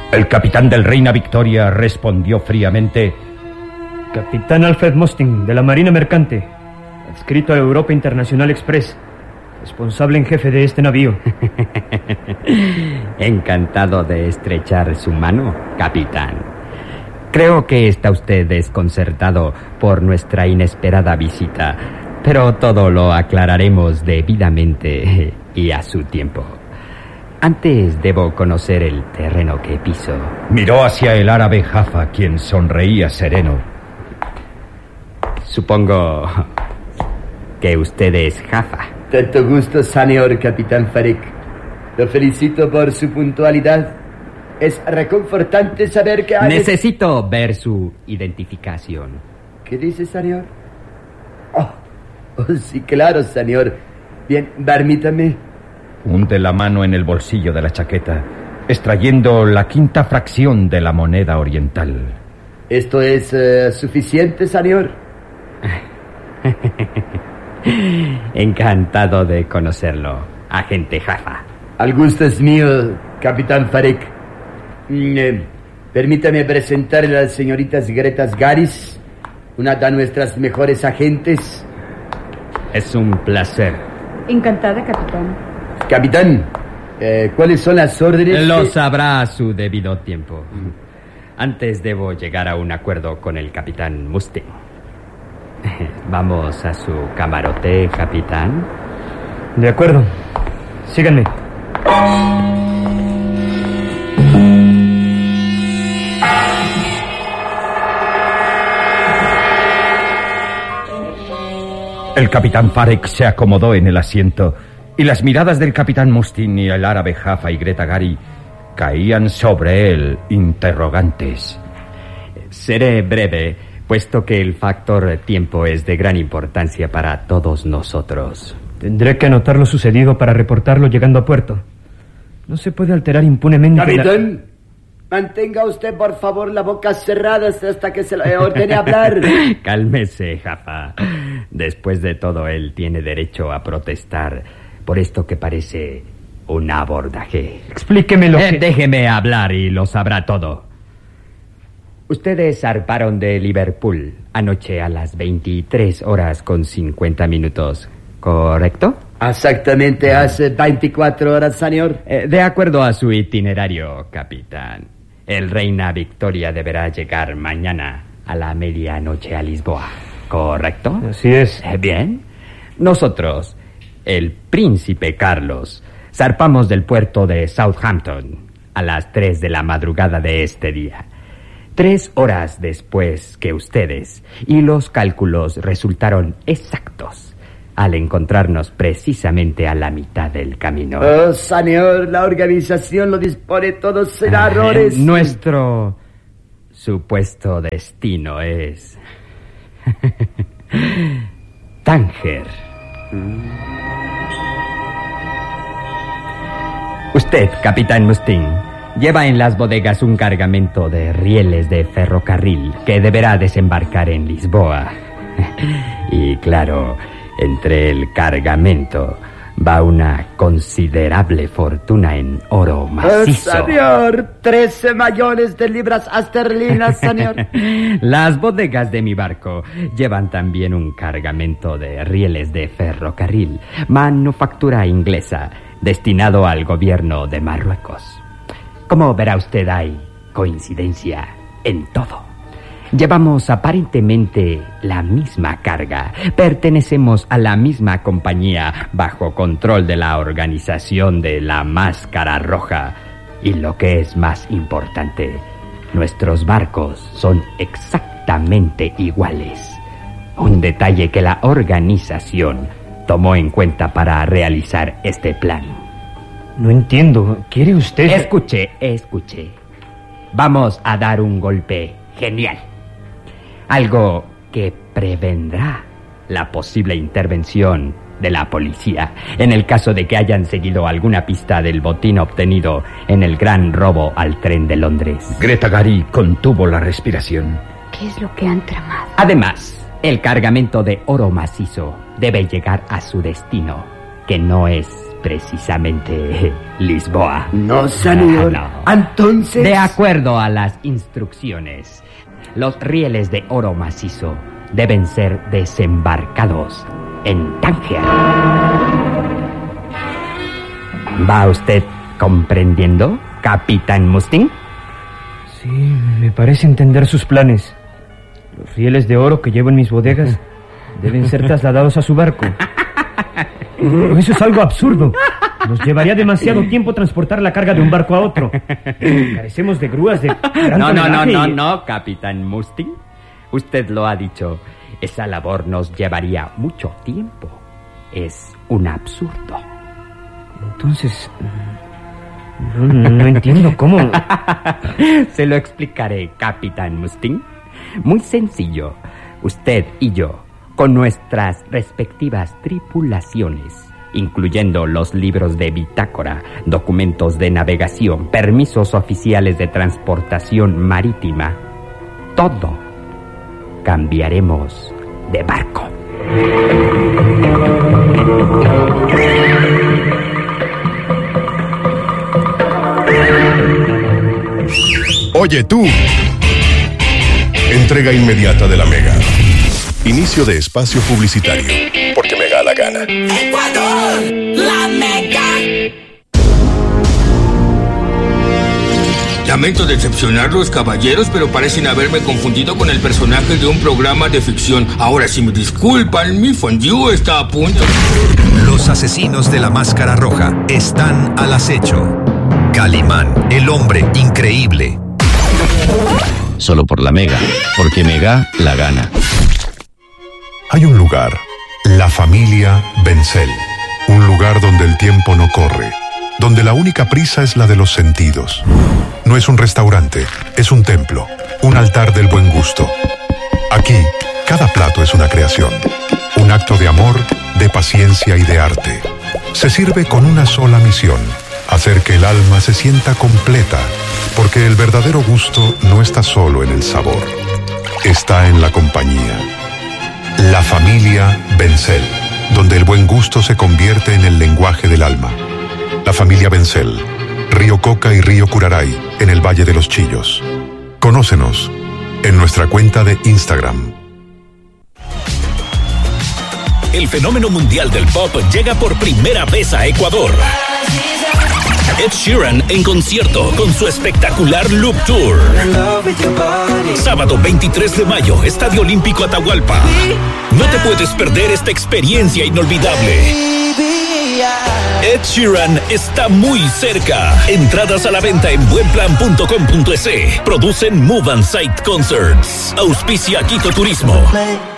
El capitán del Reina Victoria respondió fríamente: Capitán Alfred Musting, de la Marina Mercante, adscrito a Europa International Express, responsable en jefe de este navío. Encantado de estrechar su mano, capitán. Creo que está usted desconcertado por nuestra inesperada visita, pero todo lo aclararemos debidamente y a su tiempo. Antes debo conocer el terreno que piso. Miró hacia el árabe Jaffa, quien sonreía sereno. Supongo que usted es Jaffa. Tanto gusto, señor capitán Farik. Lo felicito por su puntualidad. Es reconfortante saber que... Necesito ver su identificación. ¿Qué dice, señor? Oh, sí, claro, señor. Bien, permítame. Hunde la mano en el bolsillo de la chaqueta, extrayendo la quinta fracción de la moneda oriental. ¿Esto es suficiente, señor? Encantado de conocerlo, agente Jaffa. Al gusto es mío, capitán Farik. Permítame presentarle a las señoritas Greta Garis, una de nuestras mejores agentes. Es un placer. Encantada, capitán. Capitán, ¿cuáles son las órdenes? Lo sabrá a su debido tiempo. Antes debo llegar a un acuerdo con el capitán Musting. ¿Vamos a su camarote, capitán? De acuerdo. Síganme. El capitán Farik se acomodó en el asiento y las miradas del capitán Mustin y el árabe Jaffa y Greta Gary caían sobre él interrogantes. Seré breve, puesto que el factor tiempo es de gran importancia para todos nosotros. Tendré que anotar lo sucedido para reportarlo llegando a puerto. No se puede alterar impunemente... Capitán, mantenga usted, por favor, la boca cerrada hasta que se le ordene hablar. Cálmese, Jaffa. Después de todo, él tiene derecho a protestar por esto que parece un abordaje. Explíquemelo. Déjeme hablar y lo sabrá todo. Ustedes zarparon de Liverpool anoche a las 23:50, ¿correcto? Exactamente, hace 24 horas, señor. De acuerdo a su itinerario, capitán, el Reina Victoria deberá llegar mañana a la medianoche a Lisboa, ¿correcto? Así es. Bien. Nosotros, el Príncipe Carlos, zarpamos del puerto de Southampton a las 3 de la madrugada de este día. 3 horas después que ustedes, y los cálculos resultaron exactos al encontrarnos precisamente a la mitad del camino. Oh, señor, la organización lo dispone todo sin errores. Nuestro supuesto destino es Tánger. Usted, capitán Musting, lleva en las bodegas un cargamento de rieles de ferrocarril que deberá desembarcar en Lisboa. Y claro, entre el cargamento va una considerable fortuna en oro macizo. Señor, 13 millones de libras esterlinas, señor. Las bodegas de mi barco llevan también un cargamento de rieles de ferrocarril, manufactura inglesa, destinado al gobierno de Marruecos. Como verá usted, hay coincidencia en todo. Llevamos aparentemente la misma carga. Pertenecemos a la misma compañía bajo control de la organización de la Máscara Roja. Y lo que es más importante, nuestros barcos son exactamente iguales. Un detalle que la organización tomó en cuenta para realizar este plan. No entiendo. ¿Quiere usted...? Escuche. Vamos a dar un golpe genial. Algo que prevendrá la posible intervención de la policía en el caso de que hayan seguido alguna pista del botín obtenido en el gran robo al tren de Londres. Greta Gary contuvo la respiración. ¿Qué es lo que han tramado? Además, el cargamento de oro macizo debe llegar a su destino, que no es precisamente Lisboa. No, señor. No. Entonces... De acuerdo a las instrucciones, los rieles de oro macizo deben ser desembarcados en Tánger. ¿Va usted comprendiendo, Capitán Mustang? Sí, me parece entender sus planes. Los rieles de oro que llevo en mis bodegas deben ser trasladados a su barco. Pero eso es algo absurdo. Nos llevaría demasiado tiempo transportar la carga de un barco a otro. Carecemos de grúas de gran tonelaje. No, Capitán Mustang. Usted lo ha dicho. Esa labor nos llevaría mucho tiempo. Es un absurdo. Entonces... No entiendo cómo... Se lo explicaré, Capitán Mustang. Muy sencillo. Usted y yo, con nuestras respectivas tripulaciones, incluyendo los libros de bitácora, documentos de navegación, permisos oficiales de transportación marítima, todo cambiaremos de barco. Oye tú. Entrega inmediata de la Mega. Inicio de espacio publicitario. Porque me da la gana. ¡Ecuador! ¡La Mega! Lamento decepcionarlos, caballeros, pero parecen haberme confundido con el personaje de un programa de ficción. Ahora, si me disculpan, mi fondue está a punto. Los asesinos de la máscara roja están al acecho. Calimán, el hombre increíble. Solo por la Mega, porque Mega la gana. Hay un lugar, la familia Benzel. Un lugar donde el tiempo no corre, donde la única prisa es la de los sentidos. No es un restaurante, es un templo, un altar del buen gusto. Aquí, cada plato es una creación, un acto de amor, de paciencia y de arte. Se sirve con una sola misión: hacer que el alma se sienta completa, porque el verdadero gusto no está solo en el sabor, está en la compañía. La familia Benzel, donde el buen gusto se convierte en el lenguaje del alma. La familia Benzel, Río Coca y Río Curaray, en el Valle de los Chillos. Conócenos en nuestra cuenta de Instagram. El fenómeno mundial del pop llega por primera vez a Ecuador. Ed Sheeran en concierto con su espectacular Loop Tour. Sábado 23 de mayo, Estadio Olímpico Atahualpa. No te puedes perder esta experiencia inolvidable. Ed Sheeran está muy cerca. Entradas a la venta en buenplan.com.es. Producen Move and Sight Concerts. Auspicia Quito Turismo.